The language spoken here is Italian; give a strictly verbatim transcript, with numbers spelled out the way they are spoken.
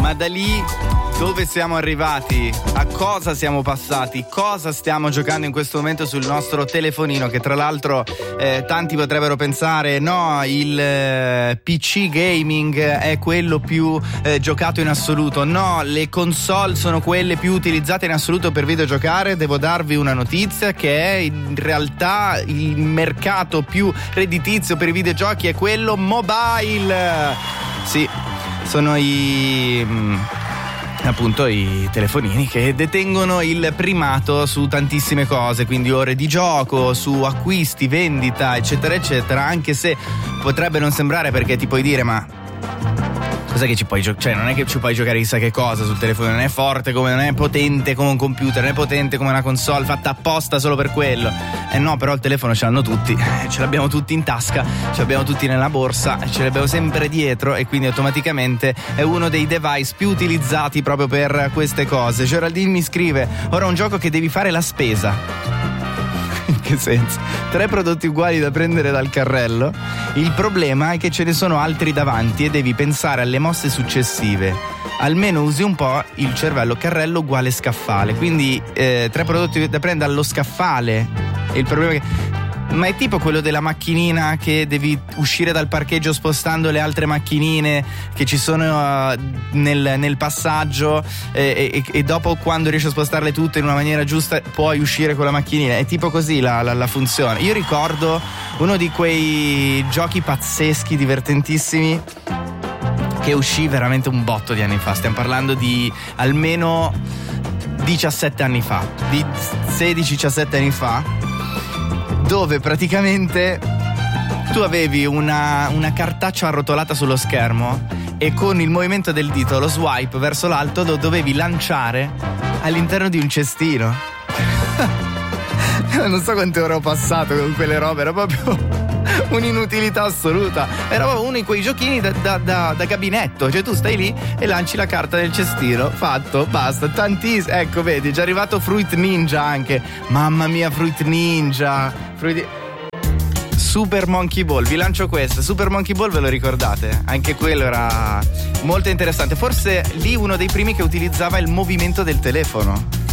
Ma da lì dove siamo arrivati? A cosa siamo passati? Cosa stiamo giocando in questo momento sul nostro telefonino? Che tra l'altro eh, tanti potrebbero pensare no, il eh, P C gaming è quello più eh, giocato in assoluto. No, le console sono quelle più utilizzate in assoluto per videogiocare. Devo darvi una notizia che è in realtà il mercato più redditizio per i videogiochi è quello mobile. Sì, sono i... Mh, appunto i telefonini che detengono il primato su tantissime cose, quindi ore di gioco, su acquisti, vendita, eccetera eccetera, anche se potrebbe non sembrare, perché ti puoi dire ma cos'è che ci puoi giocare? Cioè non è che ci puoi giocare chissà che cosa sul telefono, non è forte come, non è potente come un computer, non è potente come una console fatta apposta solo per quello. Eh no, però il telefono ce l'hanno tutti, ce l'abbiamo tutti in tasca, ce l'abbiamo tutti nella borsa, ce l'abbiamo sempre dietro e quindi automaticamente è uno dei device più utilizzati proprio per queste cose. Geraldine mi scrive: ora un gioco che devi fare la spesa. In che senso? Tre prodotti uguali da prendere dal carrello. Il problema è che ce ne sono altri davanti e devi pensare alle mosse successive. Almeno usi un po' il cervello. Carrello uguale scaffale. Quindi eh, tre prodotti da prendere allo scaffale. E il problema è che... Ma è tipo quello della macchinina che devi uscire dal parcheggio spostando le altre macchinine che ci sono uh, nel, nel passaggio e, e, e dopo, quando riesci a spostarle tutte in una maniera giusta, puoi uscire con la macchinina. È tipo così la, la, la funzione. Io ricordo uno di quei giochi pazzeschi, divertentissimi, che uscì veramente un botto di anni fa. Stiamo parlando di almeno diciassette anni fa, di sedici diciassette anni fa, dove praticamente tu avevi una, una cartaccia arrotolata sullo schermo e con il movimento del dito, lo swipe verso l'alto, lo dovevi lanciare all'interno di un cestino. Non so quante ore ho passato con quelle robe, era proprio un'inutilità assoluta. Era proprio uno di quei giochini da, da, da, da gabinetto, cioè tu stai lì e lanci la carta nel cestino, fatto, basta. Tantissimo, ecco, vedi, è già arrivato Fruit Ninja anche. Mamma mia, Fruit Ninja, Fruit... Super Monkey Ball, vi lancio questo. Super Monkey Ball, ve lo ricordate? Anche quello era molto interessante. Forse lì uno dei primi che utilizzava il movimento del telefono.